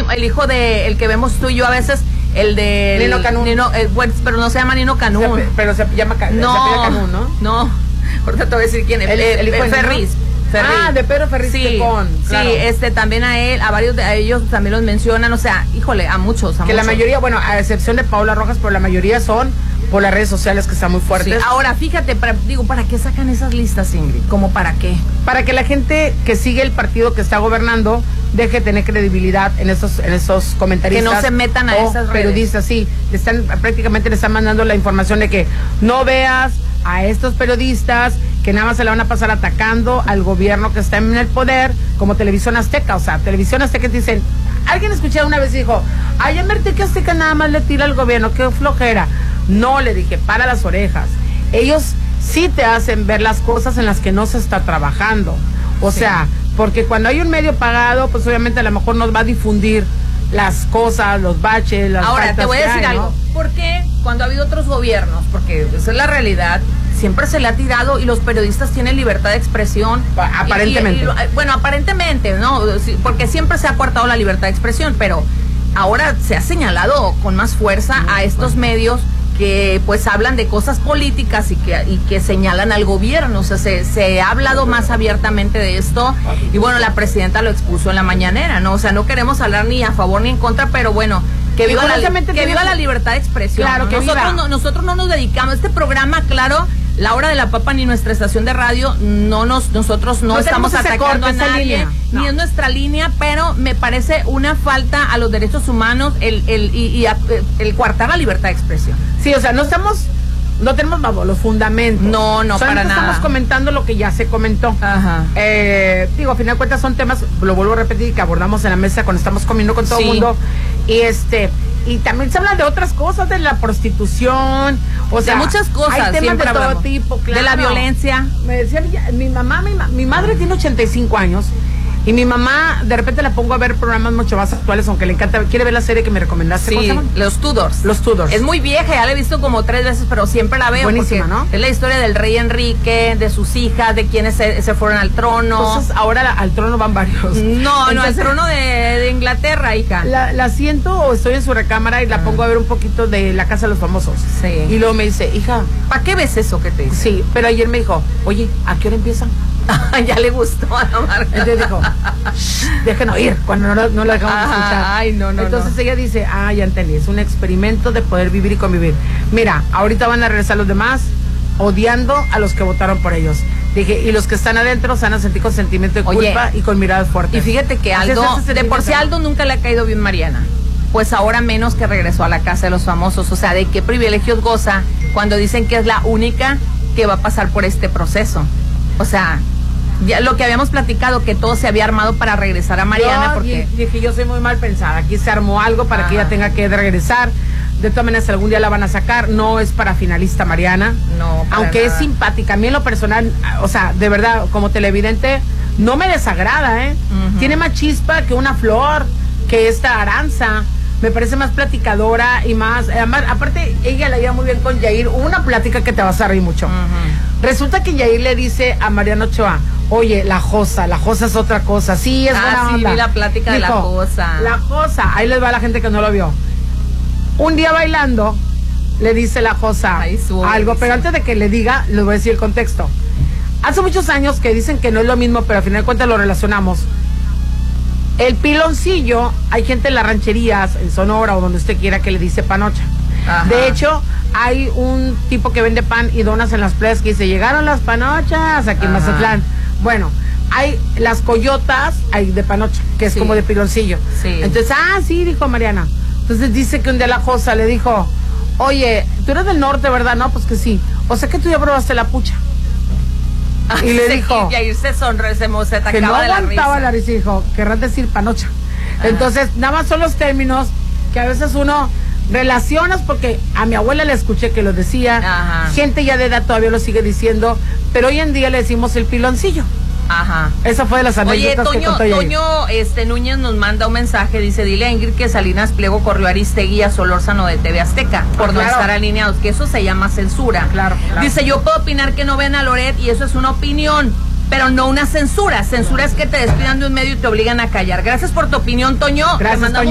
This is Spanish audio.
último, el hijo de, el que vemos tú y yo a veces, el de... Nino Canún. Bueno, pero no se llama Nino Canún. Pero se llama Canún, ¿no? No, ahorita te voy a decir quién es. El hijo de Ferriz. De Pedro Ferriz Tejón. Claro. Sí, también a él, a varios de ellos también los mencionan, o sea, híjole, a muchos. La mayoría, bueno, a excepción de Paula Rojas, pero la mayoría son por las redes sociales que están muy fuertes. Sí. Ahora, fíjate, ¿para qué sacan esas listas, Ingrid? ¿Cómo para qué? Para que la gente que sigue el partido que está gobernando deje de tener credibilidad en esos comentaristas. Que no se metan a esas redes. Periodistas, sí. Prácticamente le están mandando la información de que no veas a estos periodistas que nada más se le van a pasar atacando al gobierno que está en el poder, como Televisión Azteca. O sea, Televisión Azteca dicen, alguien escuché una vez y dijo, ay, ya verte que Azteca nada más le tira al gobierno, qué flojera. No, le dije, para las orejas. Ellos sí te hacen ver las cosas en las que no se está trabajando. O sea, porque cuando hay un medio pagado, pues obviamente a lo mejor nos va a difundir las cosas, los baches, las Ahora, te voy a decir algo. ¿no? ¿Por qué cuando ha habido otros gobiernos? Porque esa es la realidad. Siempre se le ha tirado y los periodistas tienen libertad de expresión. Aparentemente. Bueno, aparentemente, ¿no? Porque siempre se ha coartado la libertad de expresión, pero ahora se ha señalado con más fuerza a estos medios que pues hablan de cosas políticas y que señalan al gobierno. O sea, se ha hablado más abiertamente de esto y bueno, la presidenta lo expuso en la mañanera, ¿no? O sea, no queremos hablar ni a favor ni en contra, pero bueno, que viva la libertad de expresión. Claro, ¿no? Nosotros no nos dedicamos, este programa, claro, La Hora de la Papa, ni nuestra estación de radio, nosotros no estamos atacando a nadie, ni es nuestra línea, pero me parece una falta a los derechos humanos el coartar la libertad de expresión. Sí, o sea, no tenemos los fundamentos. No, para nada. Estamos comentando lo que ya se comentó. Ajá. A final de cuentas son temas, lo vuelvo a repetir, que abordamos en la mesa cuando estamos comiendo con todo el mundo. Y también se habla de otras cosas, de la prostitución, o sea, de muchas cosas. Hay temas de todo hablamos. tipo, claro. De la violencia. Me decía mi madre tiene 85 años. Y mi mamá, de repente la pongo a ver programas mucho más actuales, aunque le encanta, quiere ver la serie que me recomendaste. Sí, Los Tudors. Los Tudors. Es muy vieja, ya la he visto como 3 veces, pero siempre la veo. Buenísima, ¿no? Es la historia del rey Enrique, de sus hijas, de quienes se fueron al trono. Entonces, ahora al trono van varios. No, al trono de Inglaterra, hija. La siento o estoy en su recámara y la pongo a ver un poquito de La Casa de los Famosos. Sí. Y luego me dice, hija, ¿para qué ves eso que te dice? Sí, pero ayer me dijo, oye, ¿a qué hora empiezan? Ya le gustó a la marca. Entonces dijo, déjenlo ir cuando no lo dejamos escuchar. Ay, no. Entonces ella dice, ya entendí, es un experimento de poder vivir y convivir. Mira, ahorita van a regresar los demás odiando a los que votaron por ellos. Dije, y los que están adentro se van a sentir con sentimiento de culpa y con miradas fuertes. Y fíjate que Aldo, de por sí Aldo nunca le ha caído bien Mariana. Pues ahora menos que regresó a la Casa de los Famosos. O sea, ¿de qué privilegios goza cuando dicen que es la única que va a pasar por este proceso? O sea, ya lo que habíamos platicado, que todo se había armado para regresar a Mariana. Porque dije, yo soy muy mal pensada. Aquí se armó algo para que ella tenga que regresar. De todas maneras, algún día la van a sacar. No es para finalista Mariana. No, aunque es simpática. A mí en lo personal, o sea, de verdad, como televidente, no me desagrada, Tiene más chispa que una Flor, que esta Aranza. Me parece más platicadora y más... Además, aparte, ella la lleva muy bien con Yair. Hubo una plática que te vas a reír mucho. Resulta que Yair le dice a Mariana Ochoa, oye, la Josa es otra cosa. Sí, es buena onda. Sí, vi la plática. Dijo, de la Josa. La Josa, ahí les va a la gente que no lo vio. Un día bailando, le dice la Josa algo, pero antes de que le diga, les voy a decir el contexto. Hace muchos años que dicen que no es lo mismo, pero al final de cuentas lo relacionamos. El piloncillo, hay gente en las rancherías, en Sonora o donde usted quiera, que le dice panocha. Ajá. De hecho, hay un tipo que vende pan y donas en las playas que dice, llegaron las panochas aquí en Mazatlán. Bueno, hay las coyotas, hay de panocha, que es como de piloncillo. Sí. Entonces, sí, dijo Mariana. Entonces dice que un día la Josa le dijo, oye, tú eres del norte, ¿verdad? No, pues que sí. O sea que tú ya probaste la pucha. Y le dijo y ahí se sonrió, se que no aguantaba la risa y dijo, querrás decir panocha. Entonces, nada más son los términos que a veces uno relacionas, porque a mi abuela le escuché que lo decía, gente ya de edad todavía lo sigue diciendo, pero hoy en día le decimos el piloncillo. Esa fue de las anécdotas que contó Toño Núñez nos manda un mensaje, dice, dile a Ingrid que Salinas Pliego corrió a Aristegui y a Solórzano de TV Azteca por no estar alineados, que eso se llama censura. Claro. Dice, yo puedo opinar que no ven a Loret y eso es una opinión, pero no una censura. Censura es que te despidan de un medio y te obligan a callar. Gracias por tu opinión, Toño. Gracias, Toño.